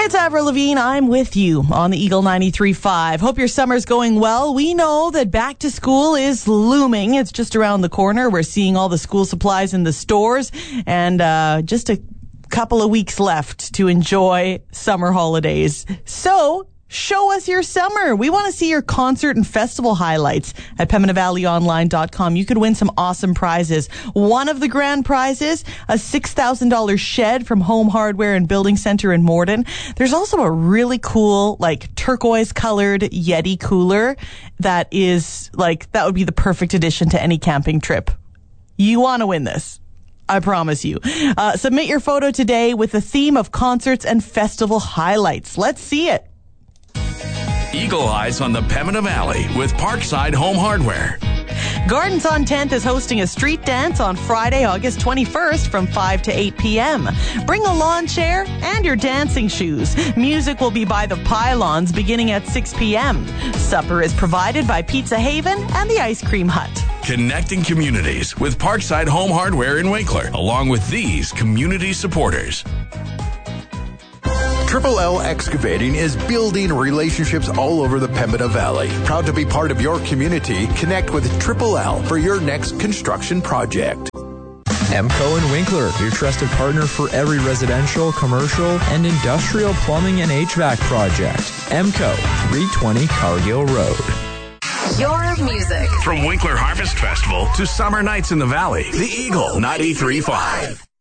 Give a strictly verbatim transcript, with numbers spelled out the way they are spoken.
It's Avril Lavigne. I'm with you on the Eagle ninety-three point five. Hope your summer's going well. We know that back to school is looming. It's just around the corner. We're seeing all the school supplies in the stores, and uh, just a couple of weeks left to enjoy summer holidays. So show us your summer. We want to see your concert and festival highlights at Pembina Valley Online dot com. You could win some awesome prizes. One of the grand prizes, a six thousand dollars shed from Home Hardware and Building Center in Morden. There's also a really cool, like, turquoise-colored Yeti cooler that is, like, that would be the perfect addition to any camping trip. You want to win this. I promise you. Uh, submit your photo today with the theme of concerts and festival highlights. Let's see it. Eagle Eyes on the Pembina Valley with Parkside Home Hardware. Gardens on tenth is hosting a street dance on Friday, August twenty-first from five to eight p.m. Bring a lawn chair and your dancing shoes. Music will be by the Pylons beginning at six p.m. Supper is provided by Pizza Haven and the Ice Cream Hut. Connecting communities with Parkside Home Hardware in Winkler, along with these community supporters. Triple L Excavating is building relationships all over the Pembina Valley. Proud to be part of your community. Connect with Triple L for your next construction project. Emco and Winkler, your trusted partner for every residential, commercial, and industrial plumbing and H V A C project. Emco, three twenty Cargill Road. Your music. From Winkler Harvest Festival to summer nights in the valley, the Eagle ninety-three point five.